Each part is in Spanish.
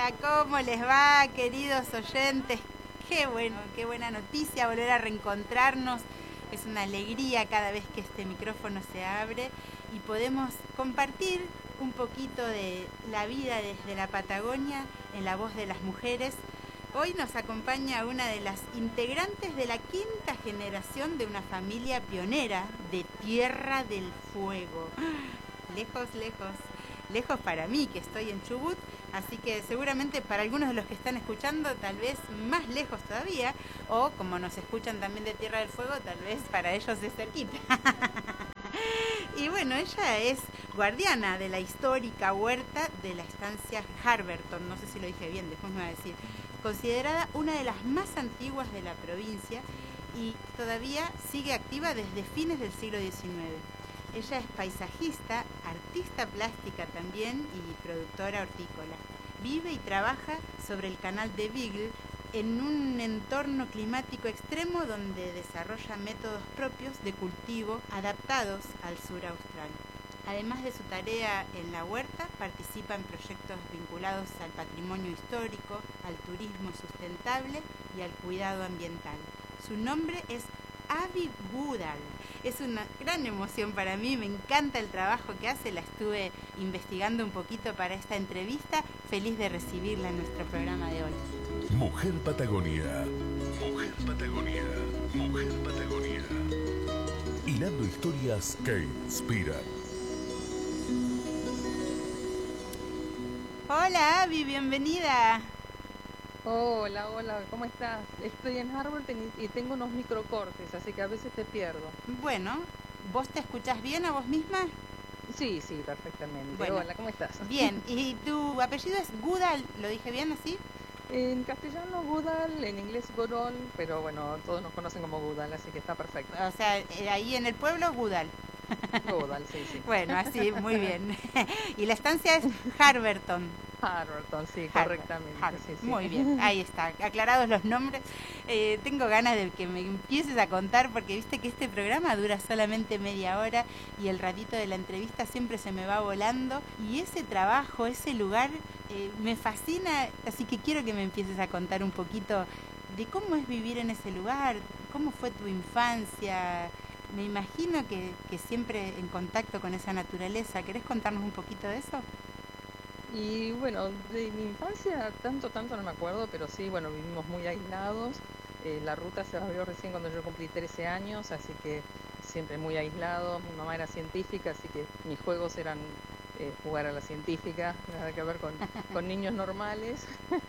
Hola, ¿cómo les va, queridos oyentes? Qué bueno, qué buena noticia volver a reencontrarnos. Es una alegría cada vez que este micrófono se abre y podemos compartir un poquito de la vida desde la Patagonia en la voz de las mujeres. Hoy nos acompaña una de las integrantes de la quinta generación de una familia pionera de Tierra del Fuego. Lejos, lejos. Lejos para mí, que estoy en Chubut, así que seguramente para algunos de los que están escuchando, tal vez más lejos todavía, o como nos escuchan también de Tierra del Fuego, tal vez para ellos es cerquita. Y bueno, ella es guardiana de la histórica huerta de la estancia Harberton, no sé si lo dije bien, después me va a decir, considerada una de las más antiguas de la provincia y todavía sigue activa desde fines del siglo XIX. Ella es paisajista, artista plástica también y productora hortícola. Vive y trabaja sobre el canal de Beagle en un entorno climático extremo donde desarrolla métodos propios de cultivo adaptados al sur austral. Además de su tarea en la huerta, participa en proyectos vinculados al patrimonio histórico, al turismo sustentable y al cuidado ambiental. Su nombre es Abby Goodall. Es una gran emoción para mí, me encanta el trabajo que hace, la estuve investigando un poquito para esta entrevista, feliz de recibirla en nuestro programa de hoy. Mujer Patagonia, Mujer Patagonia, Mujer Patagonia. Hilando historias que inspiran. Hola Abby, bienvenida. Hola, hola, ¿cómo estás? Estoy en Harberton y tengo unos microcortes, así que a veces te pierdo. Bueno, ¿vos te escuchás bien a vos misma? Sí, perfectamente. Bueno, hola, ¿cómo estás? Bien, ¿y tu apellido es Goodall? ¿Lo dije bien así? En castellano Goodall, en inglés Goodall, pero bueno, todos nos conocen como Goodall, así que está perfecto. O sea, ahí en el pueblo, Goodall. Goodall, sí. Bueno, así, muy bien. Y la estancia es Harberton. Harberton, sí, correctamente. Sí. Muy bien, ahí está, aclarados los nombres. Tengo ganas de que me empieces a contar, porque viste que este programa dura solamente media hora y el ratito de la entrevista siempre se me va volando. Y ese trabajo, ese lugar, me fascina, así que quiero que me empieces a contar un poquito de cómo es vivir en ese lugar, cómo fue tu infancia. Me imagino que siempre en contacto con esa naturaleza. ¿Querés contarnos un poquito de eso? Y bueno, de mi infancia tanto no me acuerdo, pero sí, bueno, vivimos muy aislados. La ruta se abrió recién cuando yo cumplí 13 años, así que siempre muy aislados. Mi mamá era científica, así que mis juegos eran jugar a la científica, nada que ver con niños normales.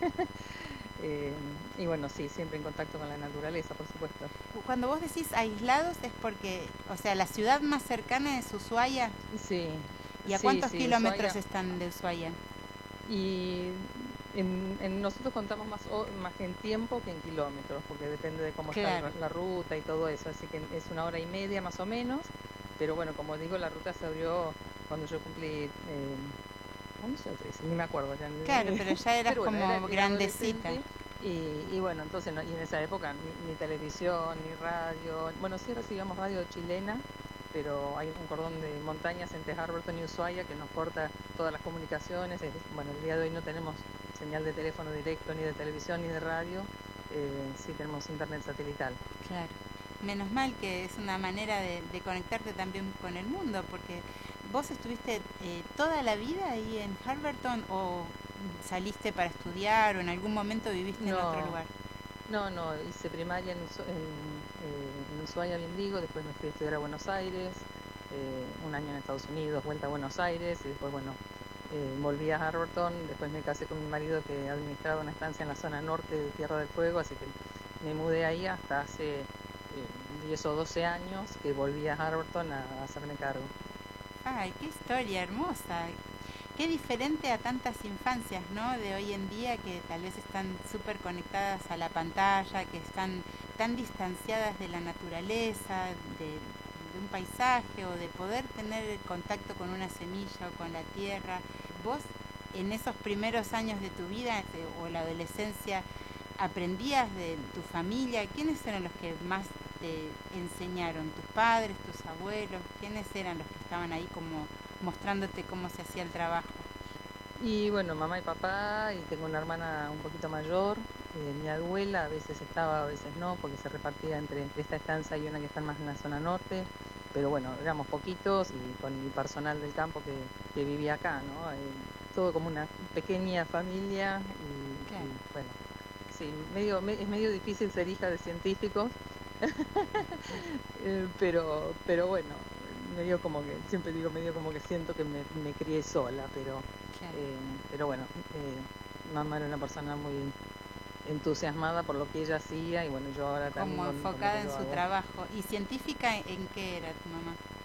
Y bueno, sí, siempre en contacto con la naturaleza, por supuesto. Cuando vos decís aislados es porque, o sea, la ciudad más cercana es Ushuaia. Sí. ¿Y a cuántos kilómetros Ushuaia están de Ushuaia? Y nosotros contamos más en tiempo que en kilómetros, porque depende de cómo está la ruta y todo eso, así que es 1 hora y media más o menos, pero bueno, como digo, la ruta se abrió cuando yo cumplí 11 o 13, ni me acuerdo ya. Claro, pero ya eras pero bueno, como grandecita. Y bueno, entonces y en esa época ni televisión, ni radio, bueno, sí recibíamos radio chilena, pero hay un cordón de montañas entre Harberton y Ushuaia que nos corta todas las comunicaciones. Bueno, el día de hoy no tenemos señal de teléfono directo, ni de televisión, ni de radio, sí tenemos internet satelital. Claro, menos mal que es una manera de conectarte también con el mundo, porque vos estuviste toda la vida ahí en Harberton o saliste para estudiar o en algún momento viviste en otro lugar. No, hice primaria en Ushuaia, bien digo, después me fui a estudiar a Buenos Aires, 1 año en Estados Unidos, vuelta a Buenos Aires, y después, bueno, volví a Harberton, después me casé con mi marido que administraba una estancia en la zona norte de Tierra del Fuego, así que me mudé ahí hasta hace 10 o 12 años que volví a Harberton a hacerme cargo. Ay, qué historia hermosa. Qué diferente a tantas infancias, ¿no? De hoy en día que tal vez están súper conectadas a la pantalla, que están tan distanciadas de la naturaleza, de un paisaje o de poder tener contacto con una semilla o con la tierra. Vos, en esos primeros años de tu vida o la adolescencia, ¿aprendías de tu familia? ¿Quiénes eran los que más te enseñaron? ¿Tus padres, tus abuelos? ¿Quiénes eran los que estaban ahí como mostrándote cómo se hacía el trabajo? Y bueno, mamá y papá, y tengo una hermana un poquito mayor. Mi abuela a veces estaba, a veces no, porque se repartía entre esta estancia y una que está más en la zona norte. Pero bueno, éramos poquitos y con mi personal del campo que vivía acá, ¿no? Todo como una pequeña familia Claro. y bueno, sí, es medio difícil ser hija de científicos, pero bueno, medio como que, siempre digo, medio como que siento que me crié sola, Claro. pero bueno, mamá era una persona muy entusiasmada por lo que ella hacía y bueno, yo ahora también Como con lo enfocada que en yo su hago. trabajo. ¿Y científica en qué era tu mamá?